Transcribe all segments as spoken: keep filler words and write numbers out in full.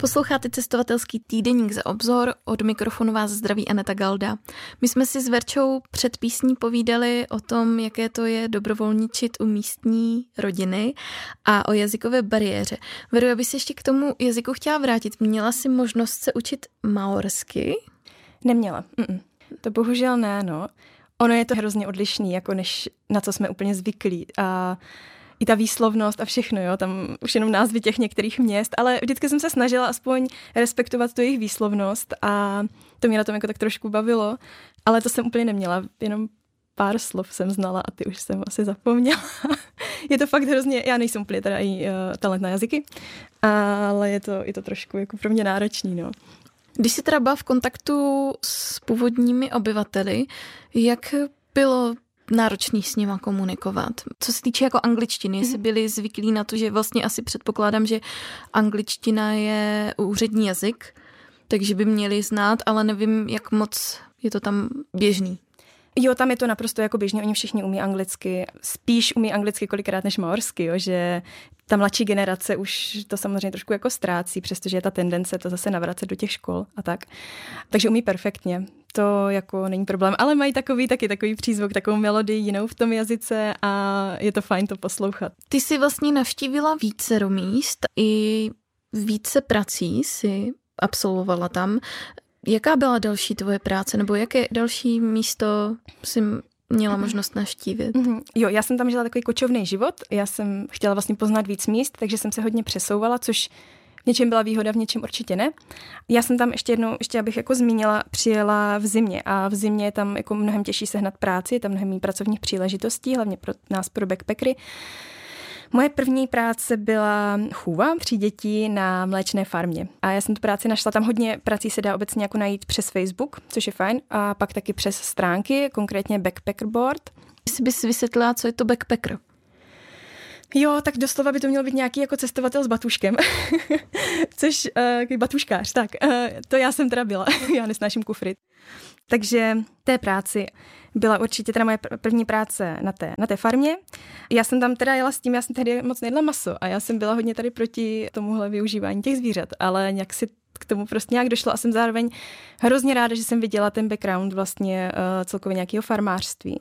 Posloucháte cestovatelský týdeník Za obzor, od mikrofonu vás zdraví Aneta Galda. My jsme si s Verčou před písní povídali o tom, jaké to je dobrovolničit u místní rodiny a o jazykové bariéře. Veru, já bych se ještě k tomu jazyku chtěla vrátit. Měla jsi možnost se učit maorsky? Neměla. Mm-mm. To bohužel ne, no. Ono je to hrozně odlišný, jako než na co jsme úplně zvyklí. A i ta výslovnost a všechno, jo, tam už jenom názvy těch některých měst, ale vždycky jsem se snažila aspoň respektovat tu jejich výslovnost a to mě na tom jako tak trošku bavilo, ale to jsem úplně neměla, jenom pár slov jsem znala a ty už jsem asi zapomněla. Je to fakt hrozně, já nejsem úplně teda i uh, talent na jazyky, ale je to, je to trošku jako pro mě náročný, no. Když jsi teda byla v kontaktu s původními obyvateli, jak bylo náročný s nima komunikovat? Co se týče jako angličtiny, jestli byli zvyklí na to, že vlastně asi předpokládám, že angličtina je úřední jazyk, takže by měli znát, ale nevím, jak moc je to tam běžný. Jo, tam je to naprosto jako běžně, oni všichni umí anglicky, spíš umí anglicky kolikrát než maorsky, jo, že ta mladší generace už to samozřejmě trošku jako ztrácí, přestože je ta tendence to zase navracet do těch škol a tak. Takže umí perfektně, to jako není problém, ale mají takový taky takový přízvuk, takovou melodii jinou v tom jazyce a je to fajn to poslouchat. Ty jsi vlastně navštívila více míst i více prací si absolvovala tam. Jaká byla další tvoje práce, nebo jaké další místo jsi měla možnost navštívit? Mm-hmm. Jo, já jsem tam žila takový kočovný život, já jsem chtěla vlastně poznat víc míst, takže jsem se hodně přesouvala, což v něčem byla výhoda, v něčem určitě ne. Já jsem tam ještě jednou, ještě abych jako zmínila, přijela v zimě a v zimě je tam jako mnohem těžší sehnat práci, je tam mnohem méně pracovních příležitostí, hlavně pro nás, pro backpackery. Moje první práce byla chůva tří dětí na mléčné farmě. A já jsem tu práci našla, tam hodně prací se dá obecně jako najít přes Facebook, což je fajn, a pak taky přes stránky, konkrétně Backpacker Board. Jestli bys vysvětlila, co je to backpacker? Jo, tak doslova by to mělo být nějaký jako cestovatel s batuškem, což uh, batuškář, tak uh, to já jsem teda byla, já nesnáším kufry. Takže té práci byla určitě teda moje první práce na té, na té farmě. Já jsem tam teda jela s tím, já jsem tehdy moc nejedla maso a já jsem byla hodně tady proti tomuhle využívání těch zvířat, ale nějak si k tomu prostě nějak došlo a jsem zároveň hrozně ráda, že jsem viděla ten background vlastně uh, celkově nějakého farmářství.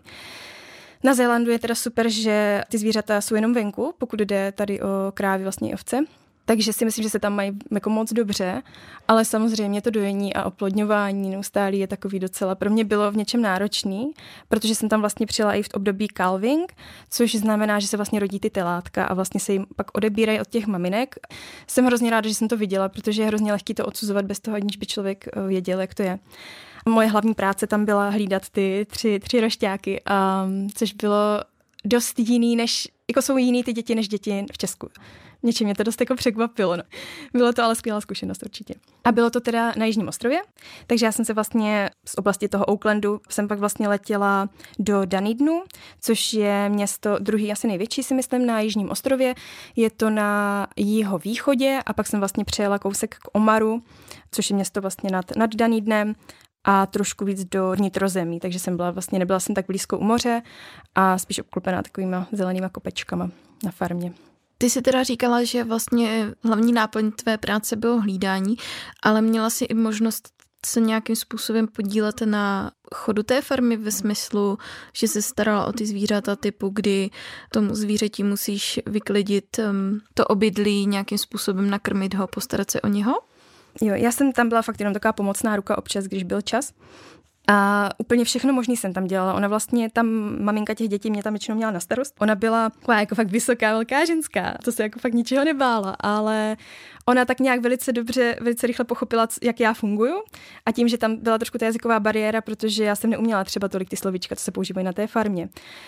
Na Zélandu je teda super, že ty zvířata jsou jenom venku, pokud jde tady o krávy, vlastně ovce. Takže si myslím, že se tam mají jako moc dobře, ale samozřejmě to dojení a oplodňování neustálý je takový docela pro mě bylo v něčem náročný, protože jsem tam vlastně přijela i v období calving, což znamená, že se vlastně rodí ty telátka a vlastně se jim pak odebírají od těch maminek. Jsem hrozně ráda, že jsem to viděla, protože je hrozně lehký to odsuzovat bez toho, aniž by člověk věděl, jak to je. Moje hlavní práce tam byla hlídat ty tři, tři rošťáky, um, což bylo dost jiný, než, jako jsou jiný ty děti než děti v Česku. Něčím mě to dost jako překvapilo. No. Bylo to ale skvělá zkušenost určitě. A bylo to teda na Jižním ostrově, takže já jsem se vlastně z oblasti toho Aucklandu jsem pak vlastně letěla do Dunedinu, což je město druhý asi největší, si myslím, na Jižním ostrově. Je to na jihovýchodě a pak jsem vlastně přijela kousek k Omaru, což je město vlastně nad, nad Dunedinem a trošku víc do vnitrozemí, takže jsem byla vlastně, nebyla jsem tak blízko u moře a spíš obklopená takovýma zelenýma kopečkama na farmě. Ty jsi teda říkala, že vlastně hlavní náplň tvé práce bylo hlídání, ale měla jsi i možnost se nějakým způsobem podílet na chodu té farmy ve smyslu, že se starala o ty zvířata typu, kdy tomu zvířeti musíš vyklidit to obydlí, nějakým způsobem nakrmit ho, postarat se o něho? Jo, já jsem tam byla fakt jenom taková pomocná ruka občas, když byl čas. A úplně všechno možný jsem tam dělala. Ona vlastně, tam maminka těch dětí mě tam většinou měla na starost. Ona byla taková jako fakt vysoká, velká ženská. To se jako fakt ničeho nebála, ale ona tak nějak velice dobře, velice rychle pochopila, jak já funguju. A tím, že tam byla trošku ta jazyková bariéra, protože já jsem neuměla třeba tolik ty slovíčka, co se používají na té farmě.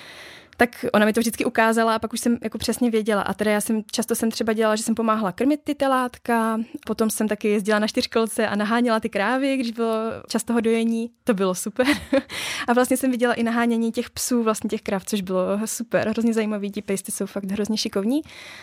Tak ona mi to vždycky ukázala a pak už jsem jako přesně věděla. A teda já jsem často jsem třeba dělala, že jsem pomáhala krmit ty telátka, potom jsem taky jezdila na čtyřkolce a naháněla ty krávy, když bylo čas toho dojení. To bylo super. A vlastně jsem viděla i nahánění těch psů, vlastně těch kráv, což bylo super. Hrozně zajímavý, ti pejsci jsou fakt hrozně šikovní.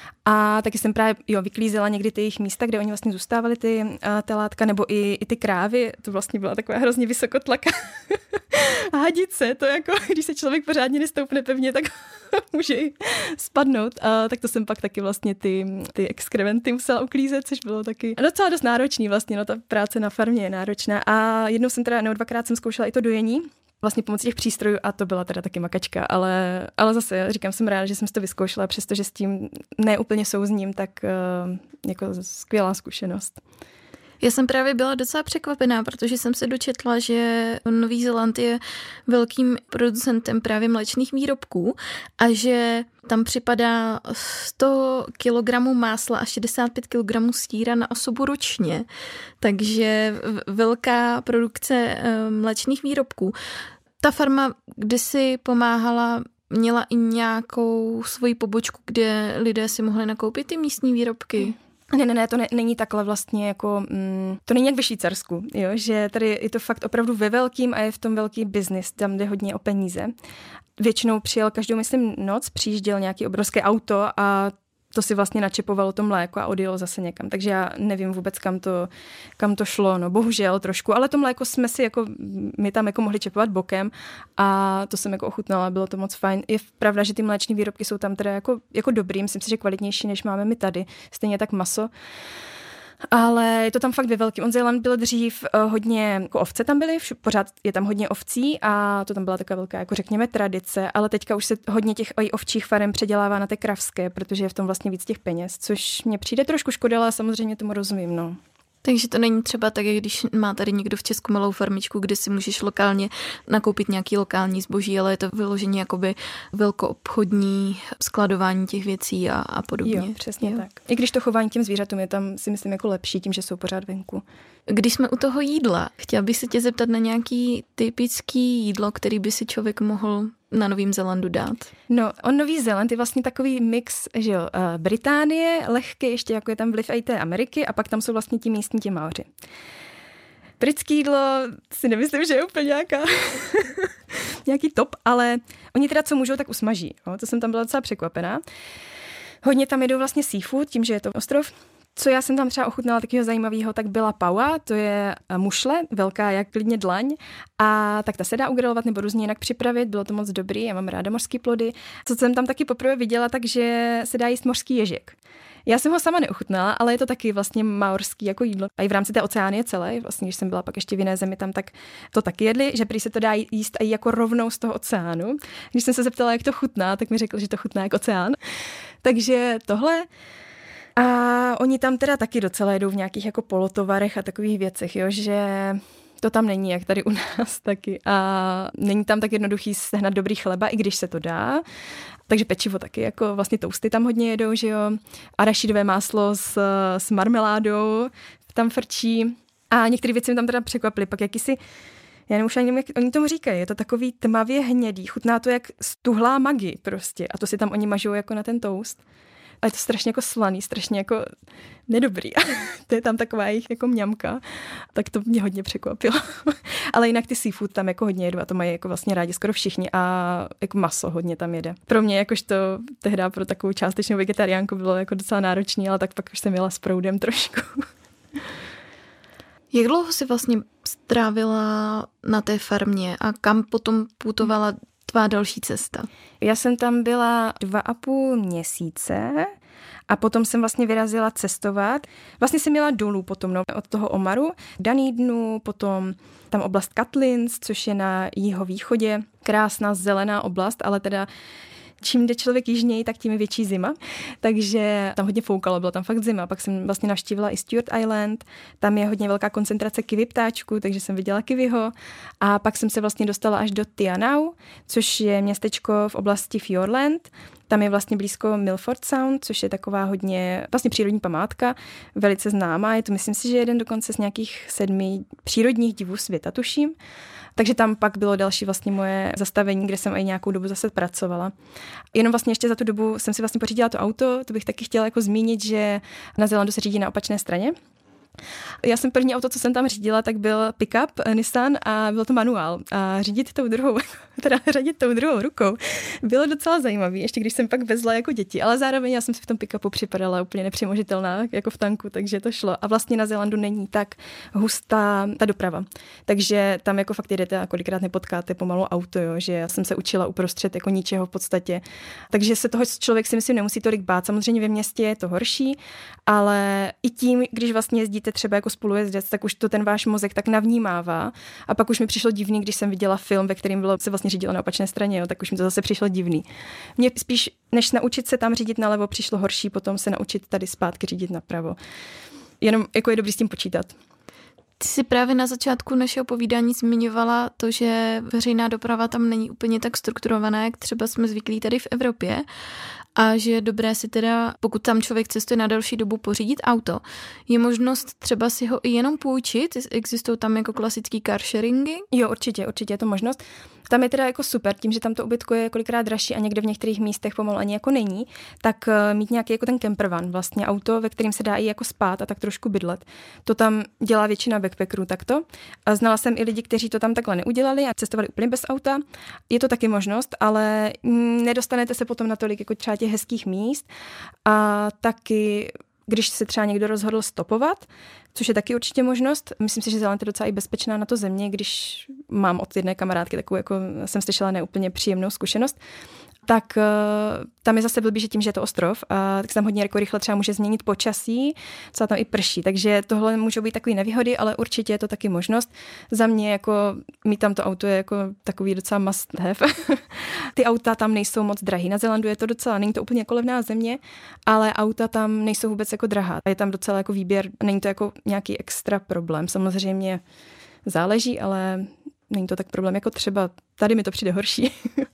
A taky jsem právě jo, vyklízela někdy ty jejich místa, kde oni vlastně zůstávali ty uh, telátka, nebo i, i ty krávy. To vlastně byla taková hrozně vysokotlaka hadice. To jako, když se člověk pořádně nestoupne pevně, tak tak může jí spadnout. A tak to jsem pak taky vlastně ty, ty exkrementy musela uklízet, což bylo taky docela dost náročný vlastně, no ta práce na farmě je náročná. A jednou jsem teda, nebo dvakrát jsem zkoušela i to dojení, vlastně pomocí těch přístrojů a to byla teda taky makačka, ale, ale zase říkám, jsem ráda, že jsem si to vyzkoušela, přestože s tím neúplně souzním, tak uh, jako skvělá zkušenost. Já jsem právě byla docela překvapená, protože jsem se dočetla, že Nový Zéland je velkým producentem právě mléčných výrobků a že tam připadá sto kilogramů másla a šedesát pět kilogramů sýra na osobu ročně. Takže velká produkce mléčných výrobků. Ta farma kdysi pomáhala, měla i nějakou svoji pobočku, kde lidé si mohli nakoupit ty místní výrobky. Ne, ne, ne, to ne, není takhle vlastně jako, mm, to není jak ve Švýcarsku, jo, že tady je to fakt opravdu ve velkým a je v tom velký biznis, tam jde hodně o peníze. Většinou přijel každou, myslím, noc, přijížděl nějaký obrovské auto a to si vlastně načepovalo to mléko a odjelo zase někam. Takže já nevím vůbec, kam to, kam to šlo, no bohužel trošku, ale to mléko jsme si jako, my tam jako mohli čepovat bokem a to jsem jako ochutnala, bylo to moc fajn. Je pravda, že ty mléčné výrobky jsou tam teda jako, jako dobrý, myslím si, že kvalitnější, než máme my tady. Stejně tak maso. Ale je to tam fakt ve velkým. On Zéland byl dřív uh, hodně, jako ovce tam byly, vš- pořád je tam hodně ovcí a to tam byla taková velká, jako řekněme, tradice, ale teďka už se hodně těch ovčích farem předělává na té kravské, protože je v tom vlastně víc těch peněz, což mně přijde trošku škoda, ale samozřejmě tomu rozumím, no. Takže to není třeba tak, jak když má tady někdo v Česku malou farmičku, kde si můžeš lokálně nakoupit nějaký lokální zboží, ale je to vyloženě jakoby velkoobchodní skladování těch věcí a, a podobně. Jo, přesně jo. Tak. I když to chování těm zvířatům je tam, si myslím, jako lepší tím, že jsou pořád venku. Když jsme u toho jídla, chtěla bych se tě zeptat na nějaký typický jídlo, který by si člověk mohl na Novém Zélandu dát. No, on Nový Zéland je vlastně takový mix, že jo, uh, Británie, lehký, ještě jako je tam vliv i té Ameriky a pak tam jsou vlastně ti místní ti Maoři. Britský jídlo si nemyslím, že je úplně nějaká nějaký top, ale oni teda co můžou, tak usmaží. Jo? To jsem tam byla docela překvapená. Hodně tam jedou vlastně seafood, tím, že je to ostrov. Co já jsem tam třeba ochutnala takového zajímavého, tak byla paua, to je mušle, velká jak klidně dlaň a tak ta se dá ugrilovat nebo různě jinak připravit, bylo to moc dobrý, já mám ráda mořské plody. Co jsem tam taky poprvé viděla, takže se dá jíst mořský ježek. Já jsem ho sama neochutnala, ale je to taky vlastně maorský jako jídlo. A i v rámci té oceánie celé, vlastně když jsem byla pak ještě v jiné zemi tam, tak to taky jedli, že prý se to dá jíst i jako rovnou z toho oceánu. Když jsem se zeptala, jak to chutná, tak mi řekl, že to chutná jako oceán. Takže tohle. A oni tam teda taky docela jedou v nějakých jako polotovarech a takových věcech, jo, že to tam není, jak tady u nás taky. A není tam tak jednoduchý sehnat dobrý chleba, i když se to dá. Takže pečivo taky, jako vlastně toasty tam hodně jedou, že jo. Arašidové máslo s, s marmeládou tam frčí. A některé věci mi tam teda překvapily. Pak jakýsi, já nevím, ani nevím, jak oni tomu říkají, je to takový tmavě hnědý, chutná to jak stuhlá magi prostě. A to si tam oni mažou jako na ten toast. A je to strašně jako slaný, strašně jako nedobrý. To je tam taková jejich jako mňamka. Tak to mě hodně překvapilo. Ale jinak ty seafood tam jako hodně jedu a to mají jako vlastně rádi skoro všichni a jako maso hodně tam jede. Pro mě jakožto tehdy pro takovou částečnou vegetariánku bylo jako docela náročný, ale tak pak už jsem jela s proudem trošku. Jak dlouho jsi vlastně strávila na té farmě a kam potom putovala tvá další cesta? Já jsem tam byla dva a půl měsíce a potom jsem vlastně vyrazila cestovat. Vlastně jsem jela dolů potom, no, od toho Omaru, Dunedinu, potom tam oblast Catlins, což je na jihovýchodě. Krásná zelená oblast, ale teda čím jde člověk jižněji, tak tím je větší zima. Takže tam hodně foukalo, byla tam fakt zima. Pak jsem vlastně navštívila i Stewart Island, tam je hodně velká koncentrace kiwi ptáčků, takže jsem viděla kiwiho. A pak jsem se vlastně dostala až do Tianau, což je městečko v oblasti Fiordland. Tam je vlastně blízko Milford Sound, což je taková hodně vlastně přírodní památka, velice známá. Je to, myslím si, že jeden dokonce z nějakých sedmi přírodních divů světa, tuším. Takže tam pak bylo další vlastně moje zastavení, kde jsem i nějakou dobu zase pracovala. Jenom vlastně ještě za tu dobu jsem si vlastně pořídila to auto, to bych taky chtěla jako zmínit, že na Zélandu se řídí na opačné straně. Já jsem první auto, co jsem tam řídila, tak byl pick-up Nissan a byl to manuál. A řídit tou druhou, teda řídit tou druhou rukou bylo docela zajímavé, ještě když jsem pak vezla jako děti, ale zároveň já jsem si v tom pick-upu připadala úplně nepřemožitelná, jako v tanku, takže to šlo. A vlastně na Zélandu není tak hustá ta doprava. Takže tam jako fakt jedete a kolikrát nepotkáte pomalu auto, jo, že já jsem se učila uprostřed jako ničeho v podstatě. Takže se toho člověk si myslím nemusí tolik bát. Samozřejmě ve městě je to horší, ale i tím, když vlastně jezdíte třeba jako spolujezdec, tak už to ten váš mozek tak navnímává. A pak už mi přišlo divný, když jsem viděla film, ve kterém bylo se vlastně řídilo na opačné straně, jo, tak už mi to zase přišlo divný. Mně spíš než naučit se tam řídit nalevo, přišlo horší potom se naučit tady zpátky řídit napravo. Jenom jako je dobrý s tím počítat. Ty jsi právě na začátku našeho povídání zmiňovala to, že veřejná doprava tam není úplně tak strukturovaná, jak třeba jsme zvyklí tady v Evropě, a že je dobré si teda, pokud tam člověk cestuje na delší dobu, pořídit auto. Je možnost třeba si ho i jenom půjčit? Existují tam jako klasický car sharingy? Jo, určitě, určitě je to možnost. Tam je teda jako super, tím, že tam to ubytko je kolikrát dražší a někde v některých místech pomalu ani jako není, tak mít nějaký jako ten campervan, vlastně auto, ve kterém se dá i jako spát a tak trošku bydlet. To tam dělá většina backpackerů takto. A znala jsem i lidi, kteří to tam takhle neudělali a cestovali úplně bez auta. Je to taky možnost, ale nedostanete se potom na tolik jako třeba těch hezkých míst a taky když se třeba někdo rozhodl stopovat, což je taky určitě možnost. Myslím si, že Zéland je docela i bezpečná na to země, když mám od jedné kamarádky takovou, jako jsem slyšela, neúplně příjemnou zkušenost, tak uh, tam je zase blbý, že tím, že je to ostrov, a tak se tam hodně jako rychle třeba může změnit počasí, co tam i prší. Takže tohle můžou být takové nevýhody, ale určitě je to taky možnost. Za mě jako mít tam to auto je jako takový docela must have. Ty auta tam nejsou moc drahý. Na Zélandu je to docela, není to úplně jako levná země, ale auta tam nejsou vůbec jako drahá. Je tam docela jako výběr, není to jako nějaký extra problém. Samozřejmě záleží, ale není to tak problém jako třeba, tady mi to přijde horší.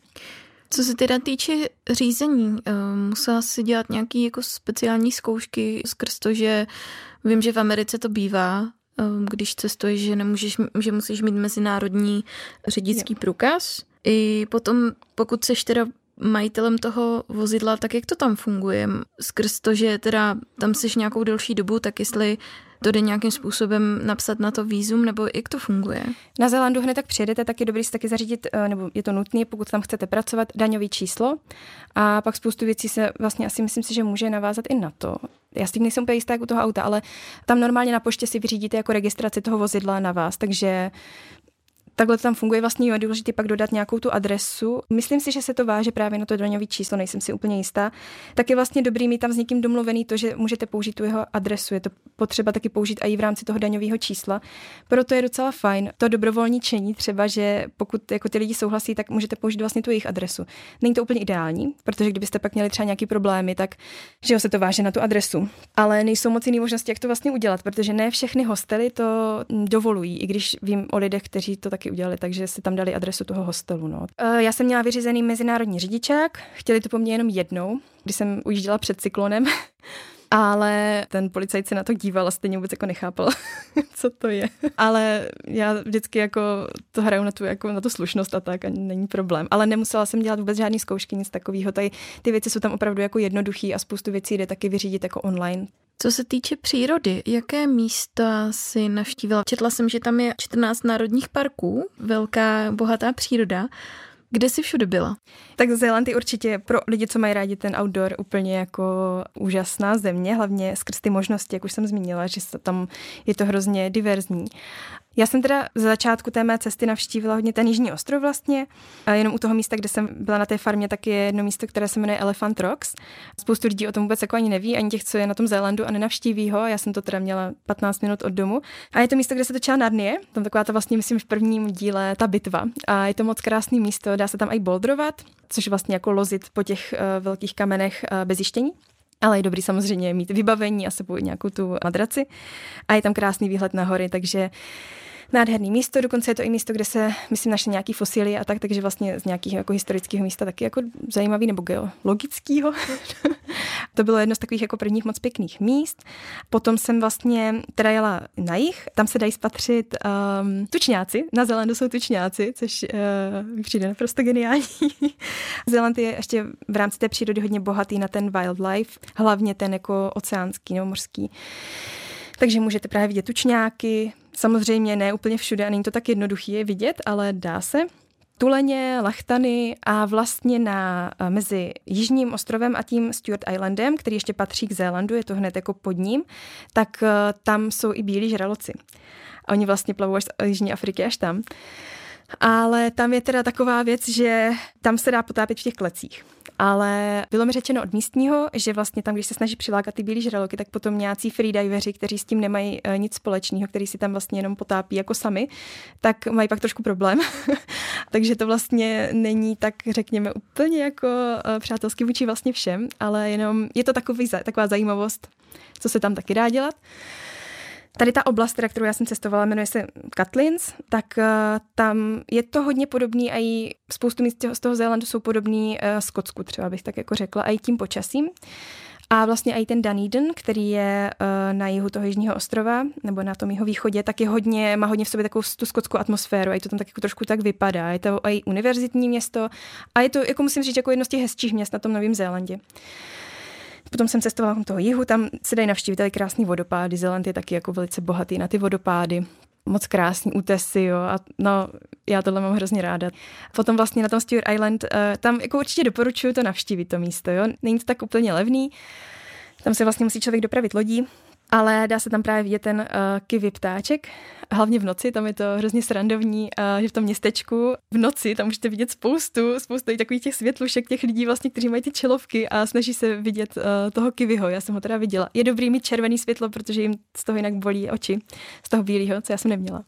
Co se teda týče řízení, musela si dělat nějaké jako speciální zkoušky skrz to, že vím, že v Americe to bývá, když cestuješ, že nemůžeš, že musíš mít mezinárodní řidičský průkaz. I potom, pokud seš teda majitelem toho vozidla, tak jak to tam funguje? Skrz to, že teda tam seš nějakou delší dobu, tak jestli to jde nějakým způsobem napsat na to vízum, nebo jak to funguje? Na Zélandu hned tak přijedete, tak je dobrý si taky zařídit, nebo je to nutné, pokud tam chcete pracovat, daňový číslo. A pak spoustu věcí se vlastně asi myslím si, že může navázat i na to. Já s tím nejsem úplně jistá jako u toho auta, ale tam normálně na poště si vyřídíte jako registraci toho vozidla na vás, takže takhle to tam funguje, vlastně je důležité pak dodat nějakou tu adresu. Myslím si, že se to váže právě na to daňové číslo, nejsem si úplně jistá. Tak je vlastně dobrý mít tam s někým domluvený to, že můžete použít tu jeho adresu. Je to potřeba taky použít i v rámci toho daňového čísla. Proto je docela fajn to dobrovolničení třeba, že pokud jako ty lidi souhlasí, tak můžete použít vlastně tu jejich adresu. Není to úplně ideální, protože kdybyste pak měli třeba nějaký problémy, tak že jo, se to váže na tu adresu. Ale nejsou moc jiné možnosti, jak to vlastně udělat, protože ne všechny hostely to dovolují, i když vím o lidech, kteří to taky udělali, takže si tam dali adresu toho hostelu. No. Já jsem měla vyřízený mezinárodní řidičák, chtěli to po mně jenom jednou, když jsem ujížděla před cyklonem, ale ten policajt se na to díval a stejně vůbec jako nechápal, co to je. Ale já vždycky jako to hraju na tu, jako na tu slušnost a tak a není problém. Ale nemusela jsem dělat vůbec žádný zkoušky, nic takového. Tady ty věci jsou tam opravdu jako jednoduchý a spoustu věcí jde taky vyřídit jako online. Co se týče přírody, jaké místa si navštívila? Četla jsem, že tam je čtrnáct národních parků, velká, bohatá příroda. Kde jsi všude byla? Tak Zéland je určitě pro lidi, co mají rádi ten outdoor, úplně jako úžasná země, hlavně skrz ty možnosti, jak už jsem zmínila, že tam je to hrozně diverzní. Já jsem teda za začátku té mé cesty navštívila hodně ten jižní ostrov vlastně. A jenom u toho místa, kde jsem byla na té farmě, tak je jedno místo, které se jmenuje Elephant Rocks. Spoustu lidí o tom vůbec jako ani neví, ani těch, co je na tom Zélandu a nenavštíví ho. Já jsem to teda měla patnáct minut od domu. A je to místo, kde se točila Narnie. Tam taková ta vlastně, myslím, v prvním díle ta bitva. A je to moc krásný místo, dá se tam i bouldrovat, což vlastně jako lozit po těch uh, velkých kamenech uh, bez jištění. Ale je dobrý samozřejmě mít vybavení a sebou nějakou tu madraci. A je tam krásný výhled na hory, takže nádherný místo, dokonce je to i místo, kde se, myslím, našly nějaký fosílie a tak, takže vlastně z nějakého jako historického místa taky jako zajímavý nebo geologického. To bylo jedno z takových jako prvních moc pěkných míst. Potom jsem vlastně teda jela na jih, tam se dají spatřit um, tučňáci, na Zélandu jsou tučňáci, což uh, přijde naprosto geniální. Zéland je ještě v rámci té přírody hodně bohatý na ten wildlife, hlavně ten jako oceánský nebo mořský. Takže můžete právě vidět tučňáky, samozřejmě ne úplně všude a není to tak jednoduchý je vidět, ale dá se. Tuleně, lachtany a vlastně na, mezi Jižním ostrovem a tím Stewart Islandem, který ještě patří k Zélandu, je to hned jako pod ním, tak tam jsou i bílí žraloci. A oni vlastně plavou až z Jižní Afriky až tam. Ale tam je teda taková věc, že tam se dá potápět v těch klecích. Ale bylo mi řečeno od místního, že vlastně tam, když se snaží přilákat ty bílí žraloky, tak potom nějací freediveri, kteří s tím nemají nic společného, kteří si tam vlastně jenom potápí jako sami, tak mají pak trošku problém. Takže to vlastně není tak, řekněme, úplně jako přátelsky vůči vlastně všem, ale jenom je to takový, taková zajímavost, co se tam taky dá dělat. Tady ta oblast, teda, kterou já jsem cestovala, jmenuje se Catlins, tak uh, tam je to hodně podobný a i spoustu míst z toho Zélandu jsou podobný uh, Skotsku, třeba bych tak jako řekla, a i tím počasím. A vlastně i ten Dunedin, který je uh, na jihu toho jižního ostrova, nebo na tom jeho východě, tak je hodně, má hodně v sobě takovou tu skotskou atmosféru a je to tam tak jako trošku tak vypadá. Je to i univerzitní město a je to, jako musím říct, jako jedno z těch hezčích měst na tom Novém Zélandě. Potom jsem cestovala kolem toho jihu, tam se dají navštívit tady krásný vodopády. Zéland je taky jako velice bohatý na ty vodopády. Moc krásný útesy, jo. A no, já tohle mám hrozně ráda. Potom vlastně na tom Stewart Island, uh, tam jako určitě doporučuji to navštívit, to místo, jo. Není to tak úplně levný. Tam se vlastně musí člověk dopravit lodí, ale dá se tam právě vidět ten uh, kivy ptáček. Hlavně v noci, tam je to hrozně srandovní, uh, že v tom městečku v noci tam můžete vidět spoustu, spoustu takových těch světlušek, těch lidí vlastně, kteří mají ty čelovky a snaží se vidět uh, toho kivyho. Já jsem ho teda viděla. Je dobrý mít červený světlo, protože jim z toho jinak bolí oči, z toho bílého, co já jsem neměla.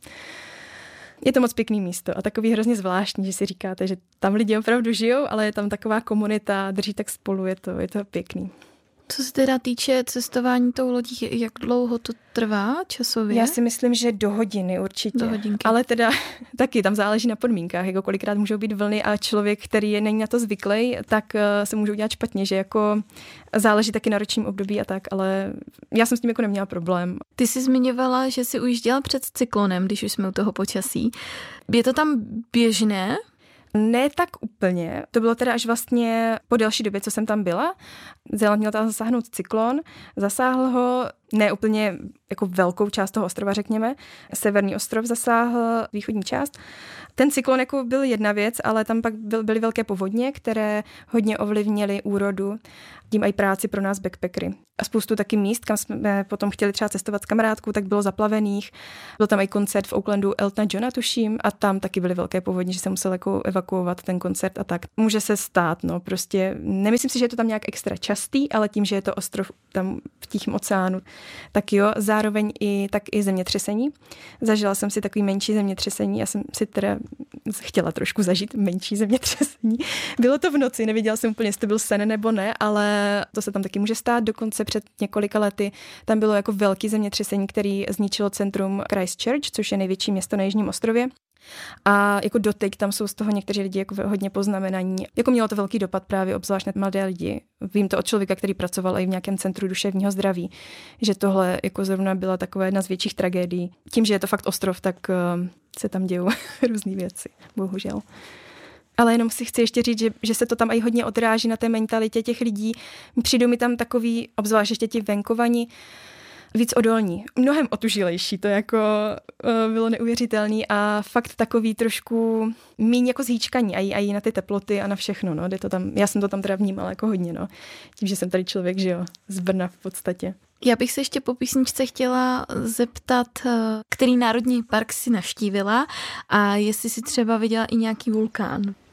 Je to moc pěkný místo a takový hrozně zvláštní, že si říkáte, že tam lidi opravdu žijou, ale je tam taková komunita, drží tak spolu, je to, je to pěkný. Co se teda týče cestování tou lodí, jak dlouho to trvá časově? Já si myslím, že do hodiny určitě. Do hodinky. Ale teda taky tam záleží na podmínkách, jako kolikrát můžou být vlny a člověk, který je není na to zvyklý, tak se může udělat špatně, že jako záleží taky na ročním období a tak, ale já jsem s tím jako neměla problém. Ty jsi zmiňovala, že jsi ujížděla před cyklonem, když už jsme u toho počasí. Je to tam běžné? Ne tak úplně. To bylo teda až vlastně po delší době, co jsem tam byla. Zéland měl tam zasáhnout cyklon. Zasáhl ho ne úplně jako velkou část toho ostrova, řekněme. Severní ostrov zasáhl východní část. Ten cyklon jako byl jedna věc, ale tam pak byly velké povodně, které hodně ovlivnily úrodu, tím i práci pro nás backpackery. A spoustu taky míst, kam jsme potom chtěli třeba cestovat s kamarádkou, tak bylo zaplavených. Byl tam i koncert v Aucklandu Eltona Johna, tuším, a tam taky byly velké povodně, že se musel jako evakuovat ten koncert a tak. Může se stát, no, prostě nemyslím si, že je to tam nějak extra častý, ale tím, že je to ostrov tam v Tichém oceánu, tak jo, zároveň i tak i zemětřesení. Zažila jsem si takový menší zemětřesení, já jsem si teda chtěla trošku zažít menší zemětřesení. Bylo to v noci, nevěděla jsem úplně, jestli to byl sen nebo ne, ale to se tam taky může stát. Dokonce před několika lety tam bylo jako velký zemětřesení, který zničilo centrum Christchurch, což je největší město na Jižním ostrově. A jako doteď tam jsou z toho někteří lidi jako hodně poznamenaní. Jako mělo to velký dopad právě obzvlášť na mladé lidi. Vím to od člověka, který pracoval i v nějakém centru duševního zdraví, že tohle jako zrovna byla taková jedna z větších tragédií. Tím, že je to fakt ostrov, tak uh, se tam dějou různé věci, bohužel. Ale jenom si chci ještě říct, že, že se to tam i hodně odráží na té mentalitě těch lidí. Přijdou mi tam takový, obzvlášť ještě ti venkovani, víc odolní, mnohem otužilejší, to jako uh, bylo neuvěřitelný a fakt takový trošku míň jako zhýčkaní a i na ty teploty a na všechno, no, jde to tam, já jsem to tam teda vnímala jako hodně, no, tím, že jsem tady člověk, že jo, z Brna v podstatě. Já bych se ještě po písničce chtěla zeptat, který národní park si navštívila a jestli si třeba viděla i nějaký vulkán.